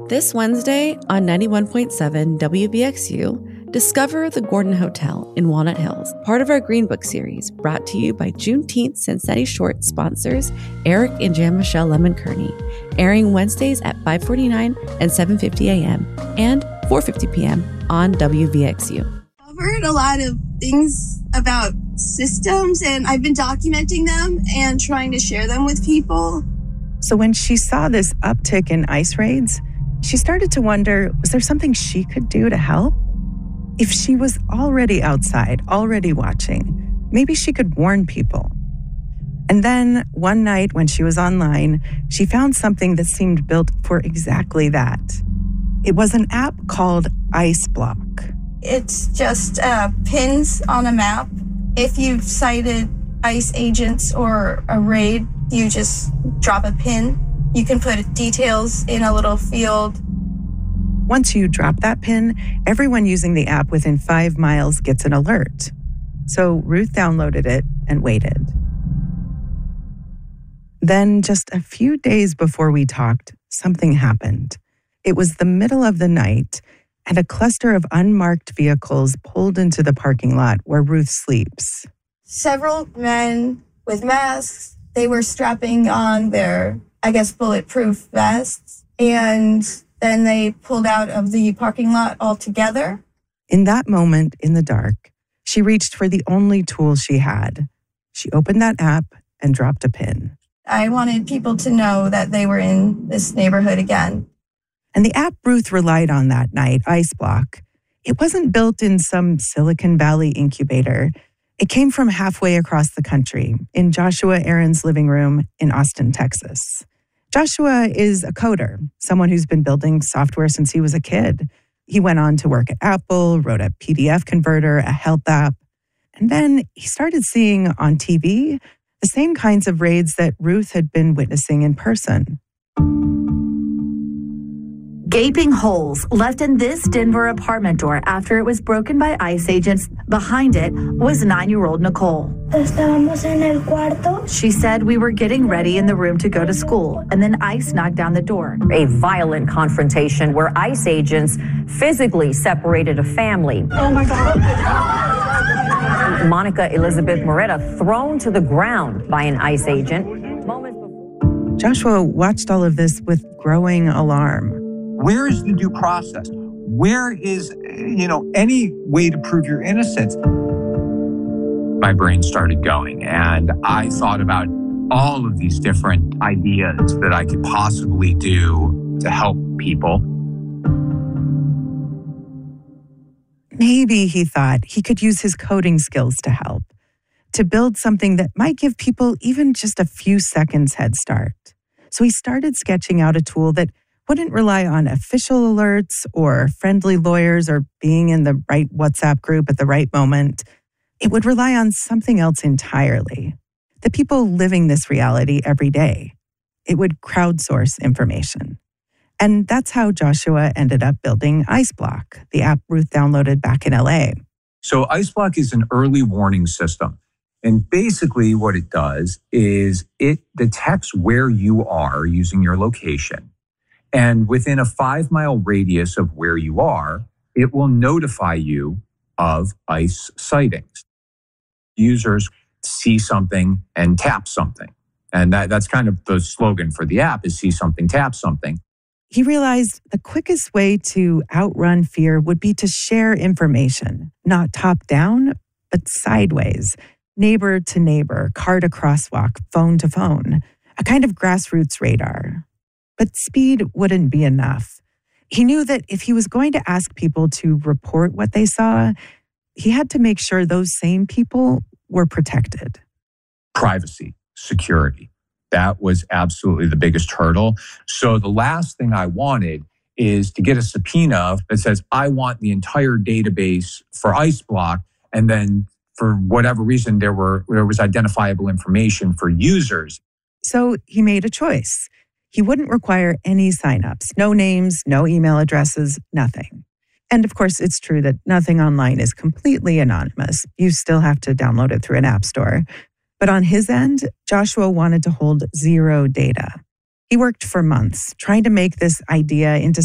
This Wednesday on 91.7 WBXU, discover the Gordon Hotel in Walnut Hills, part of our Green Book series, brought to you by Juneteenth Cincinnati Short sponsors Eric and Jean-Michel Lemon-Kearney, airing Wednesdays at 5:49 and 7:50 a.m. and 4:50 p.m. on WVXU. Covered a lot of things about systems, and I've been documenting them and trying to share them with people. So when she saw this uptick in ICE raids, she started to wonder, was there something she could do to help? If she was already outside, already watching, maybe she could warn people. And then one night when she was online, she found something that seemed built for exactly that. It was an app called ICE Block. It's just pins on a map. If you've cited ICE agents or a raid, you just drop a pin. You can put details in a little field. Once you drop that pin, everyone using the app within 5 miles gets an alert. So Ruth downloaded it and waited. Then, just a few days before we talked, something happened. It was the middle of the night, and a cluster of unmarked vehicles pulled into the parking lot where Ruth sleeps. Several men with masks, they were strapping on their, bulletproof vests, and then they pulled out of the parking lot altogether. In that moment, in the dark, she reached for the only tool she had. She opened that app and dropped a pin. I wanted people to know that they were in this neighborhood again. And the app Ruth relied on that night, ICE Block, it wasn't built in some Silicon Valley incubator. It came from halfway across the country, in Joshua Aaron's living room in Austin, Texas. Joshua is a coder, someone who's been building software since he was a kid. He went on to work at Apple, wrote a PDF converter, a health app. And then he started seeing on TV the same kinds of raids that Ruth had been witnessing in person. Gaping holes left in this Denver apartment door after it was broken by ICE agents. Behind it was 9-year-old Nicole. Estábamos en el cuarto. She said we were getting ready in the room to go to school, and then ICE knocked down the door. A violent confrontation where ICE agents physically separated a family. Oh my God. Monica Elizabeth Moretta thrown to the ground by an ICE agent. Joshua watched all of this with growing alarm. Where is the due process? Where is, any way to prove your innocence? My brain started going, and I thought about all of these different ideas that I could possibly do to help people. Maybe, he thought, he could use his coding skills to help, to build something that might give people even just a few seconds head start. So he started sketching out a tool that wouldn't rely on official alerts or friendly lawyers or being in the right WhatsApp group at the right moment. It would rely on something else entirely. The people living this reality every day. It would crowdsource information. And that's how Joshua ended up building ICE Block, the app Ruth downloaded back in LA. So ICE Block is an early warning system. And basically what it does is it detects where you are using your location. And within a 5-mile radius of where you are, it will notify you of ICE sightings. Users see something and tap something. And that's kind of the slogan for the app is see something, tap something. He realized the quickest way to outrun fear would be to share information, not top down, but sideways, neighbor to neighbor, car to crosswalk, phone to phone, a kind of grassroots radar. But speed wouldn't be enough. He knew that if he was going to ask people to report what they saw, he had to make sure those same people were protected. Privacy, security. That was absolutely the biggest hurdle. So the last thing I wanted is to get a subpoena that says, I want the entire database for ICE Block. And then for whatever reason, there was identifiable information for users. So he made a choice. He wouldn't require any signups, no names, no email addresses, nothing. And of course, it's true that nothing online is completely anonymous. You still have to download it through an app store. But on his end, Joshua wanted to hold zero data. He worked for months trying to make this idea into